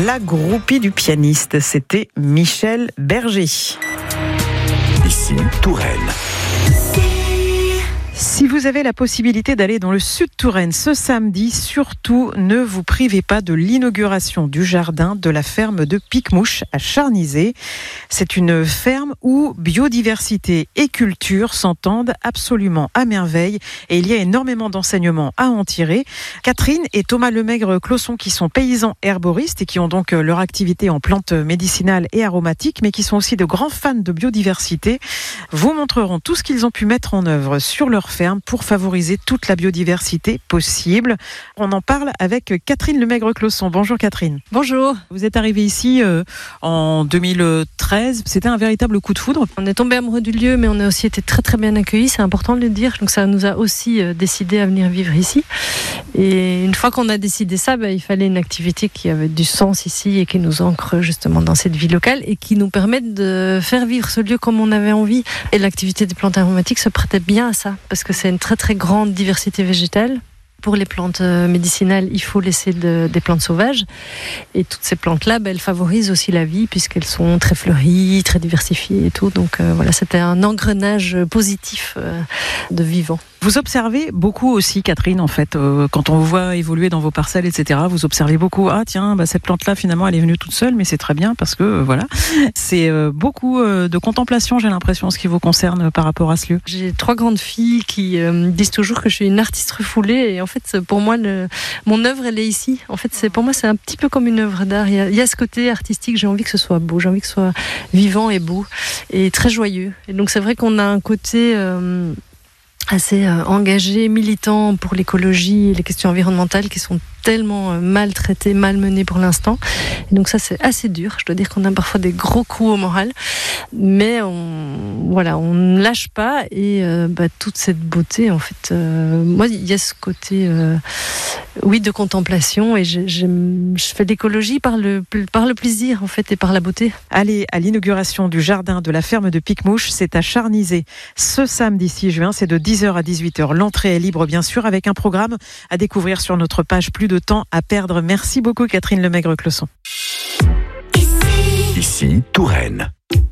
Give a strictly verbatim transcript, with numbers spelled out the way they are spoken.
La groupie du pianiste, c'était Michel Berger. Ici, Touraine. Si vous avez la possibilité d'aller dans le sud Touraine ce samedi, surtout ne vous privez pas de l'inauguration du jardin de la ferme de Picmouche à Charnisay. C'est une ferme où biodiversité et culture s'entendent absolument à merveille et il y a énormément d'enseignements à en tirer. Catherine et Thomas Lemaigre-Closson, qui sont paysans herboristes et qui ont donc leur activité en plantes médicinales et aromatiques, mais qui sont aussi de grands fans de biodiversité, vous montreront tout ce qu'ils ont pu mettre en œuvre sur leur ferme pour favoriser toute la biodiversité possible. On en parle avec Catherine Lemaigre-Closson. Bonjour Catherine. Bonjour. Vous êtes arrivée ici euh, en deux mille treize. C'était un véritable coup de foudre. On est tombé amoureux du lieu, mais on a aussi été très très bien accueillis. C'est important de le dire. Donc ça nous a aussi euh, décidé à venir vivre ici. Et une fois qu'on a décidé ça, bah, il fallait une activité qui avait du sens ici et qui nous ancre justement dans cette vie locale et qui nous permette de faire vivre ce lieu comme on avait envie. Et l'activité des plantes aromatiques se prêtait bien à ça, parce que c'est une très très grande diversité végétale. Pour les plantes médicinales, il faut laisser de, des plantes sauvages. Et toutes ces plantes-là, ben, elles favorisent aussi la vie puisqu'elles sont très fleuries, très diversifiées et tout. Donc euh, voilà, c'était un engrenage positif euh, de vivant. Vous observez beaucoup aussi, Catherine, en fait, euh, quand on vous voit évoluer dans vos parcelles, et cetera. Vous observez beaucoup. Ah tiens, bah, cette plante-là, finalement, elle est venue toute seule, mais c'est très bien parce que euh, voilà, c'est euh, beaucoup euh, de contemplation. J'ai l'impression, en ce qui vous concerne euh, par rapport à ce lieu. J'ai trois grandes filles qui euh, disent toujours que je suis une artiste refoulée, et en fait, pour moi, le, mon œuvre, elle est ici. En fait, c'est pour moi, c'est un petit peu comme une œuvre d'art. Il y a, il y a ce côté artistique. J'ai envie que ce soit beau, j'ai envie que ce soit vivant et beau et très joyeux. Et donc, c'est vrai qu'on a un côté euh, assez euh, engagé, militant pour l'écologie et les questions environnementales qui sont tellement euh, maltraitées, malmenées pour l'instant. Et donc ça, c'est assez dur. Je dois dire qu'on a parfois des gros coups au moral, mais on, voilà, on ne lâche pas. Et euh, bah, toute cette beauté, en fait, euh, moi, il y a ce côté, euh, oui, de contemplation. Et je, je, je fais l'écologie par le, par le plaisir, en fait, et par la beauté. Allez à l'inauguration du jardin de la ferme de Picmouche, c'est à Charnisay. Ce samedi six juin, c'est de dix heures à dix-huit heures. L'entrée est libre, bien sûr, avec un programme à découvrir sur notre page. Plus de temps à perdre. Merci beaucoup, Catherine Lemaigre-Closson. Ici, Touraine.